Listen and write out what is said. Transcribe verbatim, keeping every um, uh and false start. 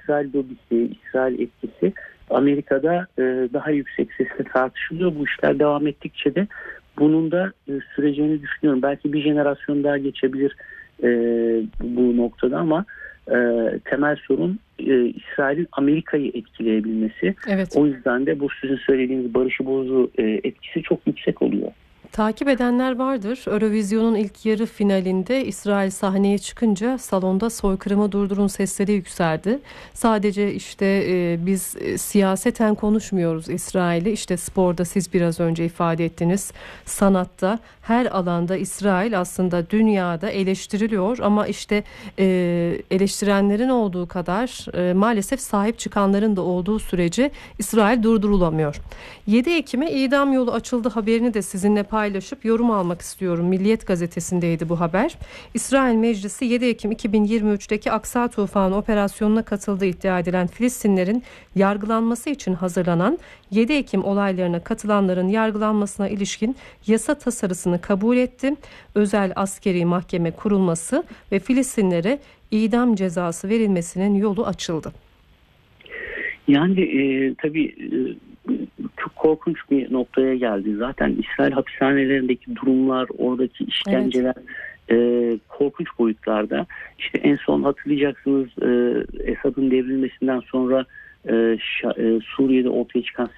İsrail lobisi, İsrail etkisi Amerika'da e, daha yüksek sesle tartışılıyor. Bu işler devam ettikçe de bunun da e, süreceğini düşünüyorum. Belki bir jenerasyon daha geçebilir e, bu noktada ama e, temel sorun e, İsrail'in Amerika'yı etkileyebilmesi. Evet. O yüzden de bu sizin söylediğiniz barışı bozu e, etkisi çok yüksek oluyor. Takip edenler vardır. Eurovision'un ilk yarı finalinde İsrail sahneye çıkınca salonda soykırımı durdurun sesleri yükseldi. Sadece işte e, biz e, siyaseten konuşmuyoruz İsrail'i. İşte sporda siz biraz önce ifade ettiniz. Sanatta her alanda İsrail aslında dünyada eleştiriliyor ama işte e, eleştirenlerin olduğu kadar e, maalesef sahip çıkanların da olduğu sürece İsrail durdurulamıyor. yedi Ekim'e idam yolu açıldı haberini de sizinle paylaşıp yorum almak istiyorum. Milliyet gazetesindeydi bu haber. İsrail Meclisi yedi Ekim iki bin yirmi üç'teki Aksa Tufanı operasyonuna katıldığı iddia edilen Filistinlerin yargılanması için hazırlanan yedi Ekim olaylarına katılanların yargılanmasına ilişkin yasa tasarısını kabul etti. Özel askeri mahkeme kurulması ve Filistinlere idam cezası verilmesinin yolu açıldı. Yani e, tabii e, çok korkunç bir noktaya geldi. Zaten İsrail hapishanelerindeki durumlar, oradaki işkenceler evet. e, korkunç boyutlarda. İşte en son hatırlayacaksınız e, Esad'ın devrilmesinden sonra e, Şa, e, Suriye'de ortaya çıkan